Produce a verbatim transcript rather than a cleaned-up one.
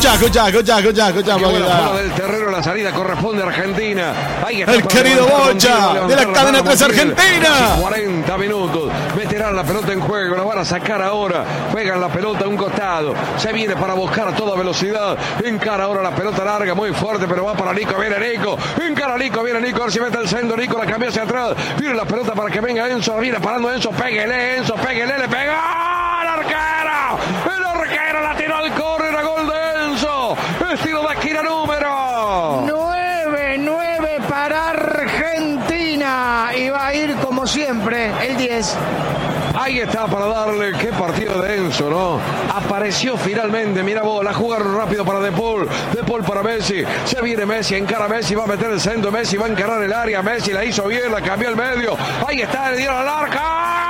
Escucha, escucha, escucha, escucha, escucha. Fuera del terreno, la salida corresponde a Argentina. Ahí está el querido Bocha de la cadena tres Argentina. cuarenta minutos. Meterán la pelota en juego. La van a sacar ahora. Juegan la pelota a un costado. Se viene para buscar a toda velocidad. Encara ahora la pelota larga, muy fuerte, pero va para Nico. Viene Nico. Encara Nico, viene Nico. A ver si mete el centro. Nico la cambió hacia atrás. Viene la pelota para que venga Enzo. Viene parando Enzo. Péguele, Enzo. Péguele. Le pega. ¡El arquero! El arquero la tiró al córner. A gol de Enzo. Estilo de esquina número nueve nueve para Argentina. Y va a ir como siempre el diez. Ahí está para darle, qué partido de Enzo, ¿no? Apareció finalmente, mira vos, la jugaron rápido para De Paul, De Paul para Messi, se viene Messi, encara Messi, va a meter el centro, Messi va a encarar el área, Messi la hizo bien, la cambió al medio, ahí está, le dieron al arca.